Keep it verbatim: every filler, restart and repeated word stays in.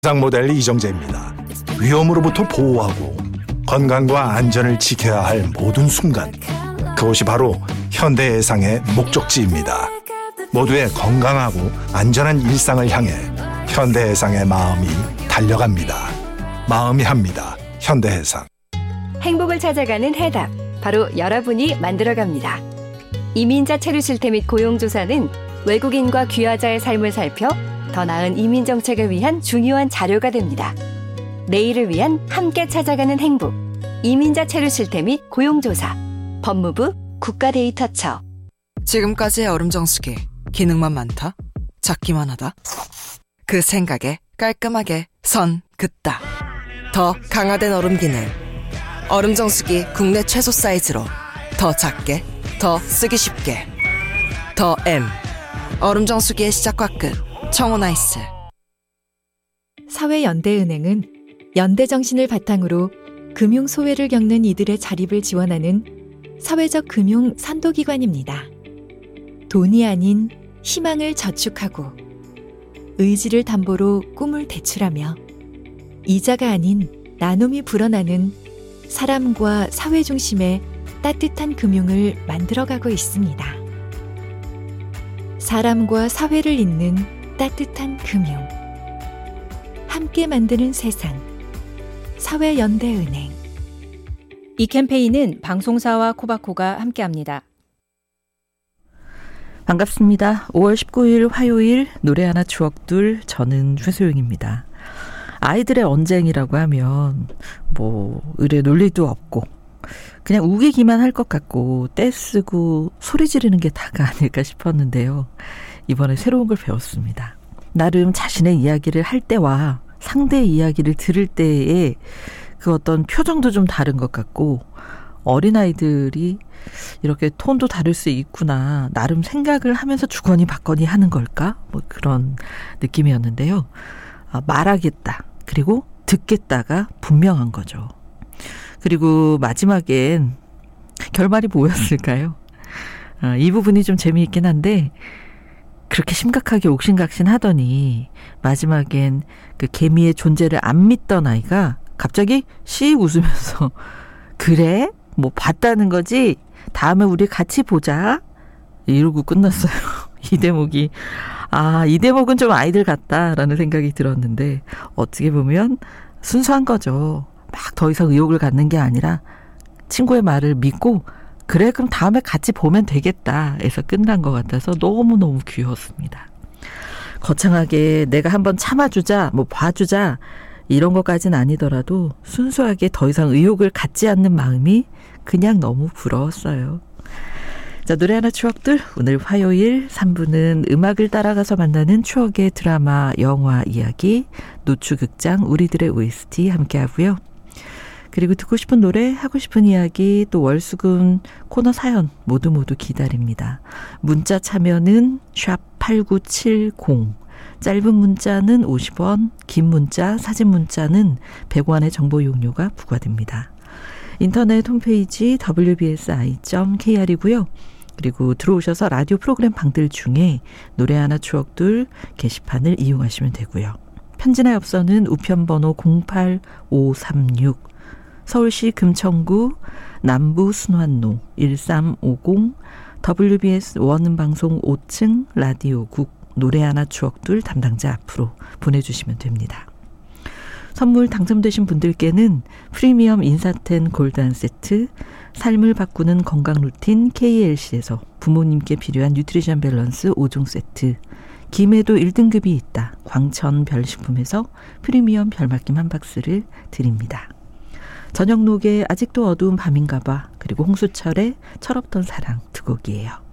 상 모델 이정재입니다. 위험으로부터 보호하고 건강과 안전을 지켜야 할 모든 순간, 그것이 바로 현대해상의 목적지입니다. 모두의 건강하고 안전한 일상을 향해 현대해상의 마음이 달려갑니다. 마음이 합니다. 현대해상. 행복을 찾아가는 해답, 바로 여러분이 만들어갑니다. 이민자 체류 실태 및 고용조사는 외국인과 귀화자의 삶을 살펴 더 나은 이민 정책을 위한 중요한 자료가 됩니다. 내일을 위한 함께 찾아가는 행복, 이민자 체류 실태 및 고용조사, 법무부 국가데이터처. 지금까지의 얼음정수기, 기능만 많다? 작기만 하다? 그 생각에 깔끔하게 선 긋다. 더 강화된 얼음 기능. 얼음정수기 국내 최소 사이즈로 더 작게, 더 쓰기 쉽게. 더 M. 얼음정수기의 시작과 끝. 청호나이스. 사회연대은행은 연대정신을 바탕으로 금융 소외를 겪는 이들의 자립을 지원하는 사회적 금융 선도기관입니다. 돈이 아닌 희망을 저축하고 의지를 담보로 꿈을 대출하며 이자가 아닌 나눔이 불어나는 사람과 사회 중심의 따뜻한 금융을 만들어가고 있습니다. 사람과 사회를 잇는 따뜻한 금융, 함께 만드는 세상, 사회연대은행. 이 캠페인은 방송사와 코바코가 함께합니다. 반갑습니다. 오월 십구일 화요일 노래 하나 추억둘, 저는 최소영입니다. 아이들의 언쟁이라고 하면 뭐 의뢰 논리도 없고 그냥 우기기만 할 것 같고 떼쓰고 소리 지르는 게 다가 아닐까 싶었는데요. 이번에 새로운 걸 배웠습니다. 나름 자신의 이야기를 할 때와 상대의 이야기를 들을 때의 그 어떤 표정도 좀 다른 것 같고, 어린아이들이 이렇게 톤도 다를 수 있구나, 나름 생각을 하면서 주거니 받거니 하는 걸까? 뭐 그런 느낌이었는데요. 아, 말하겠다, 그리고 듣겠다가 분명한 거죠. 그리고 마지막엔 결말이 뭐였을까요? 아, 이 부분이 좀 재미있긴 한데, 그렇게 심각하게 옥신각신 하더니 마지막엔 그 개미의 존재를 안 믿던 아이가 갑자기 씩 웃으면서 그래? 뭐 봤다는 거지? 다음에 우리 같이 보자. 이러고 끝났어요. 이 대목이, 아, 이 대목은 좀 아이들 같다라는 생각이 들었는데, 어떻게 보면 순수한 거죠. 막 더 이상 의욕을 갖는 게 아니라 친구의 말을 믿고 그래 그럼 다음에 같이 보면 되겠다 해서 끝난 것 같아서 너무너무 귀여웠습니다. 거창하게 내가 한번 참아주자, 뭐 봐주자 이런 것까지는 아니더라도 순수하게 더 이상 의욕을 갖지 않는 마음이 그냥 너무 부러웠어요. 자, 노래 하나 추억들, 오늘 화요일 삼 부는 음악을 따라가서 만나는 추억의 드라마, 영화 이야기, 노추극장 우리들의 오에스티 함께 하고요. 그리고 듣고 싶은 노래, 하고 싶은 이야기, 또 월수금 코너 사연 모두 모두 기다립니다. 문자 참여는 샵 팔구칠공, 짧은 문자는 오십 원, 긴 문자, 사진 문자는 백 원의 정보 용료가 부과됩니다. 인터넷 홈페이지 더블유 비 에스 아이 점 케이알이고요. 그리고 들어오셔서 라디오 프로그램 방들 중에 노래 하나 추억둘 게시판을 이용하시면 되고요. 편지나 엽서는 우편번호 공팔오삼육, 서울시 금천구 남부 순환로 일삼오공, 더블유 비 에스 원음방송 오 층 라디오국 노래 하나 추억둘 담당자 앞으로 보내주시면 됩니다. 선물 당첨되신 분들께는 프리미엄 인사텐 골드한 세트, 삶을 바꾸는 건강 루틴 케이엘씨에서 부모님께 필요한 뉴트리션 밸런스 오 종 세트, 김에도 일 등급이 있다 광천 별식품에서 프리미엄 별맛김 한 박스를 드립니다. 저녁 녹의 아직도 어두운 밤인가봐, 그리고 홍수철의 철없던 사랑 두 곡이에요.